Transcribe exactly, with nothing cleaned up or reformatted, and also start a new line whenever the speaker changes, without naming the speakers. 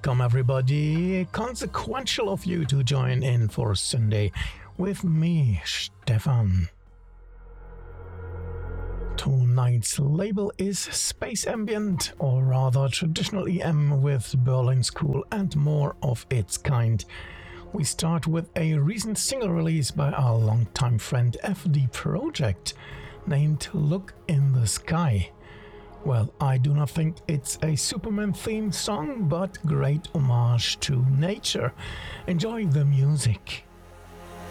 Welcome, everybody. Consequential of you to join in for Sunday with me, Stefan. Tonight's label is Space Ambient, or rather traditional E M with Berlin School and more of its kind. We start with a recent single release by our longtime friend F D Project, named Look in the Sky. Well, I do not think it's a Superman themed song, but great homage to nature. Enjoy the music.